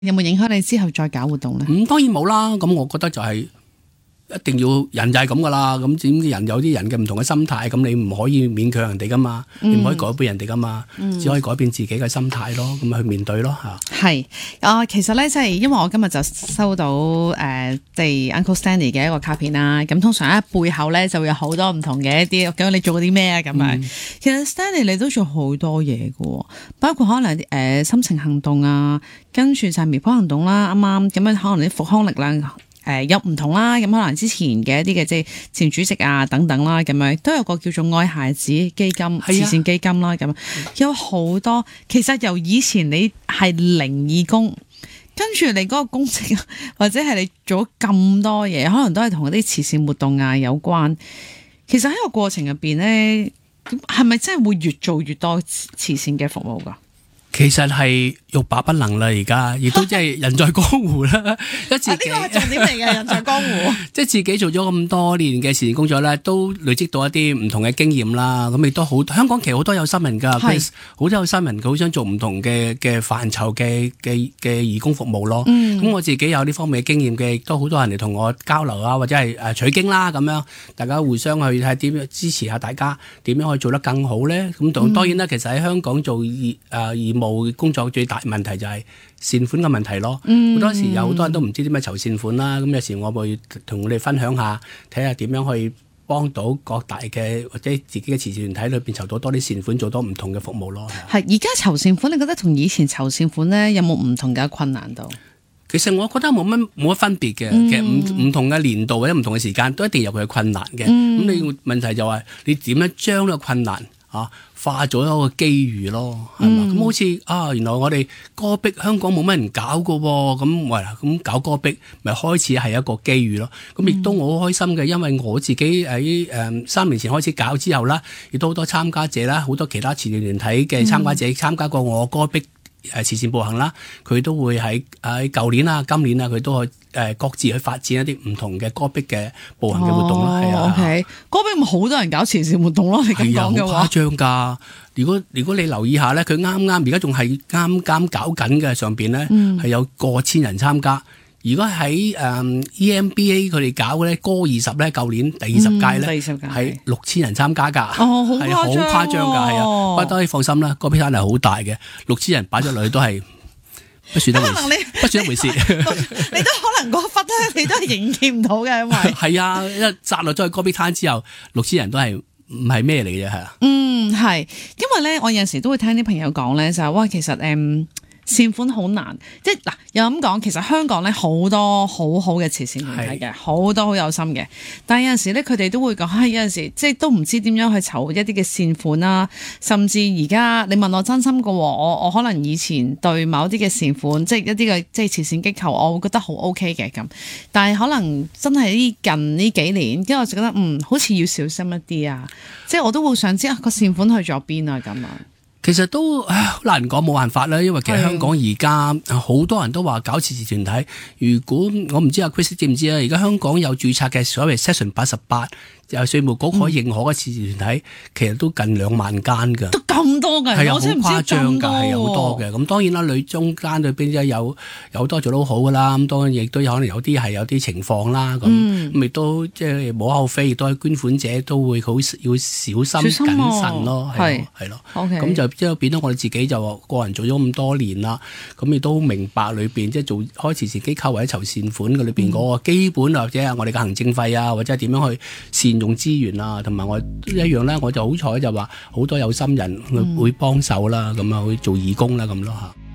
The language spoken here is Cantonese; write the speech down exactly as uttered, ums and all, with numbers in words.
有冇影響你之後再搞活動咧？ 咁、嗯、當然冇啦。咁我覺得就係一定要人就係咁噶啦。咁點知人有啲人嘅唔同嘅心態，咁你唔可以勉強人哋噶嘛，嗯、你唔可以改變人哋噶嘛，嗯、只可以改變自己嘅心態咯。咁去面對咯嚇。 係啊、呃，其實咧即係因為我今日就收到誒即係 Uncle Stanley 嘅一個卡片啦。咁通常喺背後咧就會有好多唔同嘅一啲，究竟你做過啲咩啊咁樣。嗯、其實 Stanley 你都做好多嘢嘅，包括可能誒、呃、心情行動啊，跟住就係微波行動啦，啱啱咁樣可能啲復康力量誒、呃、有唔同啦。咁可能之前嘅一啲嘅即係前主席啊等等啦，咁樣都有個叫做愛孩子基金、慈善基金啦，咁、啊、有好多。其實由以前你係零義工，跟住你嗰個公職或者係你做咗咁多嘢，可能都係同嗰啲慈善活動啊有關。其實喺個過程入邊咧，係咪真係會越做越多慈善嘅服務噶？ 其實係欲罷不能啦，而家亦都即係人在江湖啦。一自己呢個係重點嚟嘅，人在江湖。即係自己做咗咁多年嘅慈善工作咧，都累積到一啲唔同嘅經驗啦。咁亦都好，香港其實好多有心人噶，好多有心人，佢好想做唔同嘅嘅範疇嘅嘅嘅義工服務咯。咁、嗯、我自己有呢方面嘅經驗嘅，亦都好多人嚟同我交流啊，或者係誒取經啦咁樣，大家互相去睇點樣支持下大家，點樣可以做得更好咧？咁當當然啦，其實喺香港做義誒義務工作最大問題就係善款嘅問題咯。好、嗯、多時有好多人都唔知點樣籌善款啦。咁有時我會同佢哋分享下，睇下點樣去幫到各大嘅或者自己嘅慈善團體裏邊籌到多啲善款，做多唔同嘅服務咯。 係而家籌善款，你覺得同以前籌善款咧有冇唔同嘅困難度？ 其實我覺得冇乜冇乜分別嘅。嗯、其實唔唔同嘅年度或者唔同嘅時間都一定有佢嘅困難嘅。咁、嗯、你問題就係你點樣將呢個困難啊化咗一個機遇咯，係嘛？咁、嗯、好似啊，原來我哋戈壁香港冇乜人搞噶，咁喂，咁搞戈壁咪開始係一個機遇咯。咁亦都我好開心嘅，因為我自己喺誒三年前開始搞之後啦，亦都好多參加者啦，好多其他慈善團體嘅參加者參加過我戈壁誒慈善步行啦，佢都會喺喺舊年啊、今年啊，佢都去誒各自去發展一啲唔同嘅戈壁嘅步行嘅活動啦。係、哦、啊 ，OK， 戈壁咪好多人搞慈善活動咯，你咁講嘅話， 好誇張㗎。如果如果你留意下咧，佢啱啱而家仲係啱啱搞緊嘅上邊咧，係、嗯、有過千人參加。如果喺誒 E M B A 佢哋搞嘅咧，戈二十咧，舊年第二十屆咧，係六千人參加㗎， 哦，好係好誇張㗎，係啊，不過當你放心啦，戈壁灘係好大嘅，六千人擺咗落去都係不算一回事，不算一回事。 你都可能嗰忽咧，你都係迎接唔到嘅，因為係啊，一扎落咗去戈壁灘之後，六千人都係唔係咩嚟嘅，係啊。 嗯，係，因為咧，我有陣時都會聽啲朋友講咧，就係、是、哇，其實誒。嗯善款好難，即係嗱又咁講，其實香港咧好多好好嘅慈善團體嘅，好是多好有心嘅，但係有陣時咧佢哋都會講，係有陣時即係都唔知點樣去籌一啲嘅善款啦，甚至而家你問我真心嘅，我我可能以前對某啲嘅善款，即係一啲嘅即係慈善機構，我會覺得好 OK 嘅咁，但係可能真係呢近呢幾年，跟住我就覺得嗯，好似要小心一啲啊，即係我都會想知啊個善款去咗邊啊咁啊。 其實都好難講，冇辦法啦，因為其實香港而家好多人都話搞慈善團體。如果我唔知阿 Chris 知唔知啊？而家香港有註冊嘅所謂 Section 八十八，由稅務局可以認可嘅慈善團體，嗯、其實都近兩萬間㗎。都咁多㗎，係啊，好誇張㗎，係有好多嘅。咁當然啦，你中間裏邊有有好多做得好好㗎啦。咁當然亦都有可能有啲係有啲情況啦。咁咁亦都即係無可厚非，亦都係捐款者都會好要小心謹慎咯。係係咯，咁就。即係變咗我哋自己就個人做咗咁多年啦，咁亦都明白裏邊即係做開慈善機構或者籌善款嘅裏邊嗰個基本或者係我哋嘅行政費啊，或者係點樣去善用資源啊，同埋我一樣咧，我就好彩就話好多有心人會幫手啦，咁啊去做義工啦咁咯嚇。